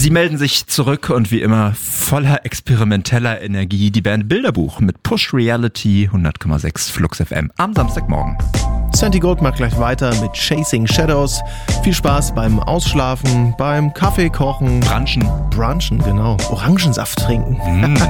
Sie melden sich zurück und wie immer voller experimenteller Energie die Band Bilderbuch mit Push Reality 100,6 Flux FM am Samstagmorgen. Santi Gold macht gleich weiter mit Chasing Shadows. Viel Spaß beim Ausschlafen, beim Kaffee kochen. Brunchen, Brunchen, genau. Orangensaft trinken.